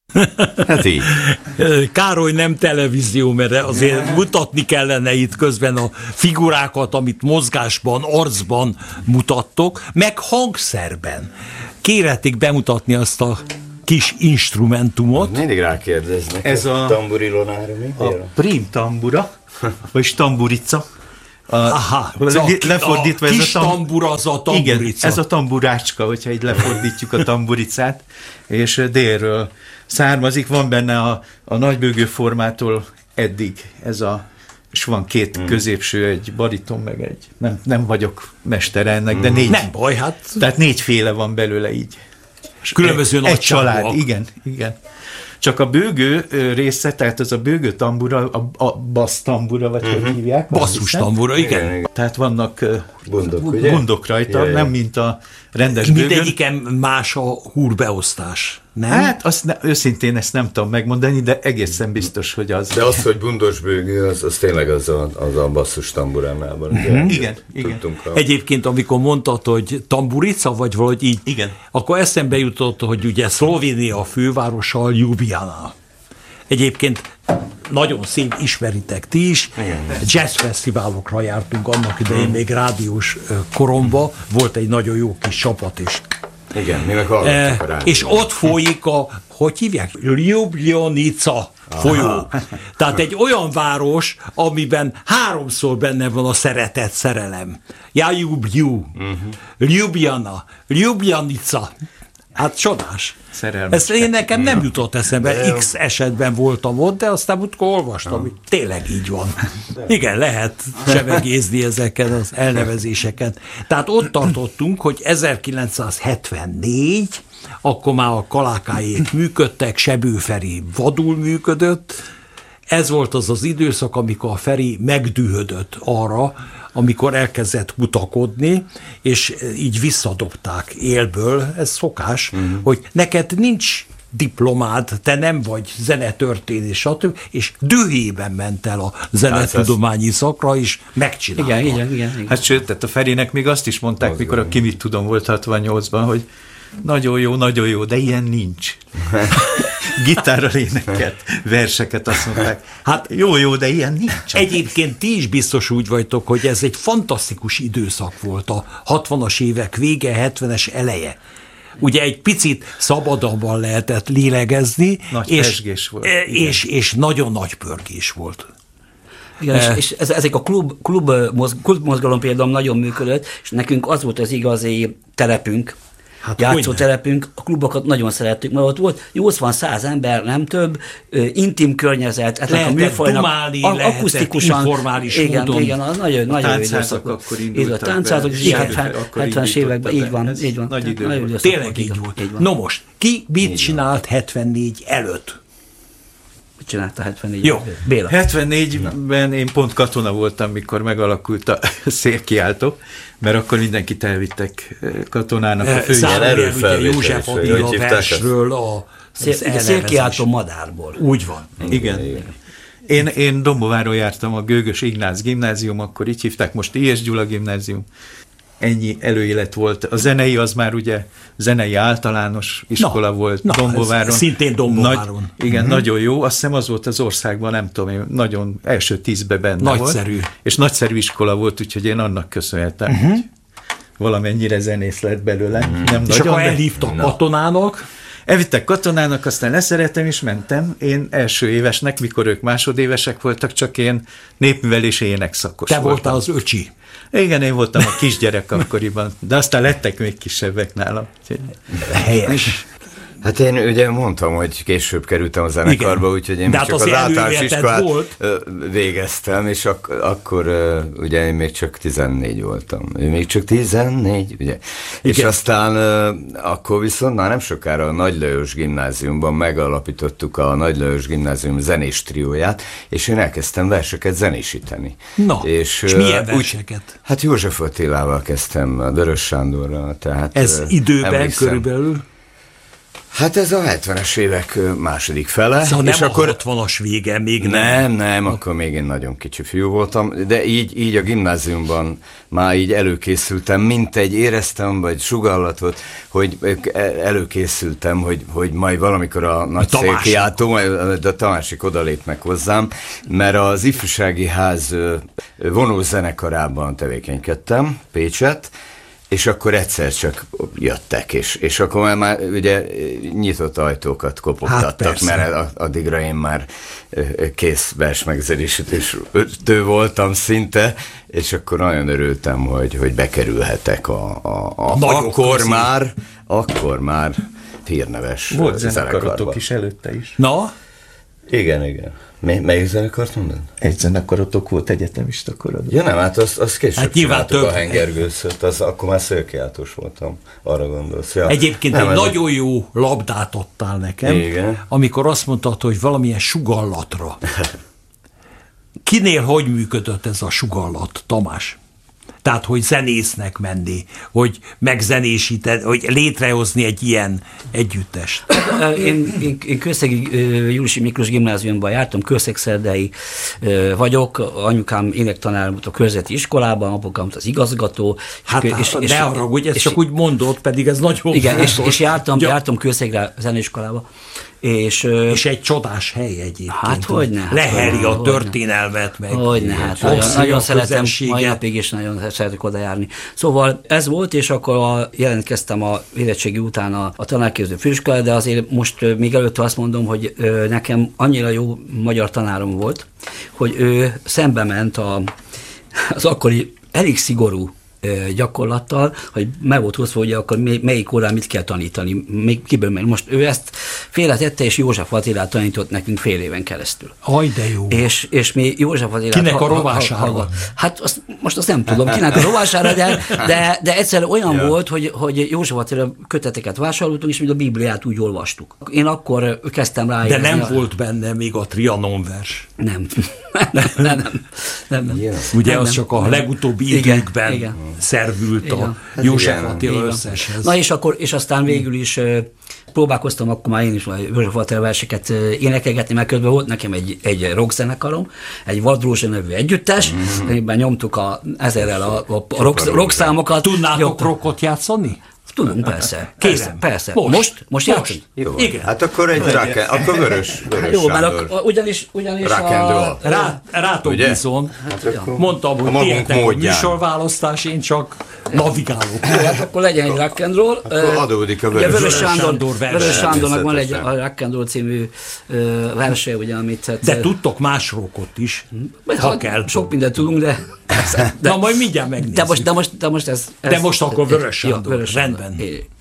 Hát így. Károly, nem televízió, mert azért mutatni kellene itt közben a figurákat, amit mozgásban, arcban mutattok, meg hangszerben. Kérhetik bemutatni azt a kis instrumentumot. Mindig rákérdeznek. Ez a tamburilonára mi? A prim tambura, vagy tamburica. Lefordítva a ez kis tambura, az a tamburica. Igen, ez a tamburácska, hogyha így lefordítjuk a tamburicát, és délről származik, van benne a nagybőgő formától eddig ez és van két középső, egy bariton, meg egy, nem vagyok mestere ennek, de négy. Nem baj, hát. Tehát négyféle van belőle így. Különböző egy család, nagyságúak. igen. Csak a bőgő része, tehát az a bőgő tambura, a bassz tambura, vagy hogy hívják? Basszus tambura, igen. Tehát vannak Bundok, bundok rajta, Jaj. nem mint a rendes bőgőn. Mindegyiken más a húrbeosztás, nem? Hát őszintén ezt nem tudom megmondani, de egészen biztos, hogy az. De az, hogy bundos bőgő, az tényleg az a basszus tamburánában. Igen. Egyébként, amikor mondtad, hogy tamburica, vagy valahogy így, Igen. akkor eszembe jutott, hogy ugye Szlovénia fővárosa Ljubljana. Egyébként nagyon szép, ismeritek ti is. Jazzfesztiválokra jártunk annak idején, még rádiós koromba. Volt egy nagyon jó kis csapat is. Igen, mi meg hallottuk a rádiót. És ott folyik hogy hívják? Ljubljanica folyó. Tehát egy olyan város, amiben háromszor benne van a szeretet, szerelem. Ljubljana, Ljubljanica. Hát csodás. Szerelmes. Ez nekem nem jutott eszembe, X esetben voltam ott, de aztán utkor olvastam, hogy tényleg így van. Igen, lehet sevegézni ezeken az elnevezéseken. Tehát ott tartottunk, hogy 1974, akkor már a kalákáék működtek, Sebő Feri vadul működött. Ez volt az az időszak, amikor a Feri megdühödött arra, amikor elkezdett kutakodni, és így visszadobták élből, ez szokás, hogy neked nincs diplomád, te nem vagy zenetörténész, stb. És dühében ment el a zenetudományi szakra, és megcsinálta. Igen. Hát sőt, tehát a Ferinek még azt is mondták, mikor a Ki mit tudom volt 68-ban, hogy nagyon jó, de ilyen nincs. Gitárral énekelt, verseket, azt mondták. Hát jó, de ilyen nincs. Egyébként ti is biztos úgy vagytok, hogy ez egy fantasztikus időszak volt a 60-as évek vége, 70-es eleje. Ugye egy picit szabadabban lehetett lélegezni, nagy és, volt. És nagyon nagy pörgés volt. Igen, és ezek a klub mozgalom például nagyon működött, és nekünk az volt az igazi telepünk, játszótelepünk, a klubokat nagyon szerettük, mert ott volt 80-100 ember, nem több, intim környezet, lehetett a műfajnak dumálni, akusztikusan, informális módon. Igen, nagyon időszak akkor indultak. Táncázok, 70-es években, így van. Nagy idő. Tényleg így volt. No most, ki mit csinált 74 előtt? Csinálta 74. Jó, Béla. 74-ben én pont katona voltam, mikor megalakult a szélkiáltó, mert akkor mindenkit elvittek katonának a főjel. József Attila versről a szélkiáltó madárból. Úgy van. Igen. Én Dombováron jártam a Gőgös Ignác gimnázium, akkor így hívták, most I.S. Gyula gimnázium. Ennyi előélet volt. A zenei az már ugye zenei általános iskola volt Dombováron. Szintén Dombováron. Nagyon jó. Azt hiszem az volt az országban, nem tudom, én nagyon első 10-ben benne nagyszerű volt. És nagyszerű iskola volt, úgyhogy én annak köszönhetem, hogy valamennyire zenész lett belőle. Nem és nagyon, akkor elhívtak katonának? Elvittek katonának, aztán leszerettem és mentem. Én első évesnek, mikor ők másodévesek voltak, csak én népművelési énekszakos voltam. Te voltál az öcsi. Igen, én voltam a kisgyerek akkoriban, de aztán lettek még kisebbek nálam. Helyes. Hát én ugye mondtam, hogy később kerültem a zenekarba, úgyhogy én csak az általános iskolát végeztem, és akkor ugye én még csak 14 voltam. Ő még csak 14, ugye? Igen. És aztán akkor viszont már nem sokára a Nagy Lajos gimnáziumban megalapítottuk a Nagy Lajos gimnázium zenés trióját, és én elkezdtem verseket zenésíteni. Na, és milyen verseket? Hát József Attilával kezdtem, a Dörös Sándorral. Tehát, ez időben körülbelül? Hát ez a 70-es évek második fele. Szóval nem és akkor 60-as vége, még nem, akkor még én nagyon kicsi fiú voltam, de így a gimnáziumban már így előkészültem, éreztem, vagy sugallatot, hogy előkészültem, hogy majd valamikor a nagy szélkiáltó, majd a Tamásik odalépnek hozzám, mert az ifjúsági ház vonós zenekarában tevékenykedtem, Pécset, és akkor egyszer csak jöttek, és akkor már ugye nyitott ajtókat kopogtattak, mert addigra én már kész versmegzenésítő voltam szinte, és akkor nagyon örültem, hogy bekerülhetek akkor már hírneves volt zenekarotok is előtte is. Na? Igen. Melyik zenekart mondod? Egy zenekarotok volt egyetemista korodban. Ja nem, hát azt később csináltuk a hengergőszöt, akkor már szélkiáltós voltam, arra gondolsz. Ja. Egyébként egy nagyon jó labdát adtál nekem, igen. Amikor azt mondtad, hogy valamilyen sugallatra. Kinél hogy működött ez a sugallat, Tamás? Tehát, hogy zenésznek menni, hogy megzenésíteni, hogy létrehozni egy ilyen együttest. Én Kőszegi Júliusi Miklós gimnáziumban jártam, kőszegszerdei vagyok, anyukám énektanár volt a körzeti iskolában, apukám az igazgató. Ne haragudj, ezt csak úgy mondod, pedig ez nagyon igen, és jártam Kőszegre zeneiskolába. És egy csodás hely egyébként. Hát hogyne. Leheli a történelmet meg. Hogyne, hát nagyon szeretem, mai napig is nagyon szeretek oda járni. Szóval ez volt, és akkor jelentkeztem a érettségi után a tanárképző főiskolára, de azért most még előtte azt mondom, hogy nekem annyira jó magyar tanárom volt, hogy ő szembe ment az akkori elég szigorú gyakorlattal, hogy meg volt hozva, hogy akkor melyik órán mit kell tanítani, még kiből meg. Most ő ezt félretette, és József Attilát tanított nekünk fél éven keresztül. Aj, de jó. És mi József Attilát... Kinek a rovására? Hát most azt nem tudom, kinek a rovására, de egyszer olyan volt, hogy József Attila köteteket vásároltunk, és mi a Bibliát úgy olvastuk. Én akkor kezdtem rá... De nem volt benne még a Trianon vers. Nem. Ugye az csak a legutóbbi időkben szervült a József Attila összeshez. Na és aztán végül is próbálkoztam akkor már én is a József Attila verseket énekelgetni, mert közben volt nekem egy rockzenekarom, egy Vadrózsa nevű együttes, amiben nyomtuk ezerrel a rockszámokat. Tudnátok rockot játszani? Tudunk, persze. Kérem. Persze. Most játszunk? Jó. Igen. Hát akkor akkor vörös jó, mert ugyanis rátok viszont. Mondtam, hogy tényleg a műsorválasztás, én csak navigálok. Hát akkor legyen egy rock and roll. Akkor adódik a Vörös Sándornak van egy rock and roll című verse, ugye, amit... De tudtok más rockot is, ha kell. Sok mindent tudunk, de... Na, majd mindjárt megnézzük. De most ez... De most akkor Vörös Sándor. Rendben.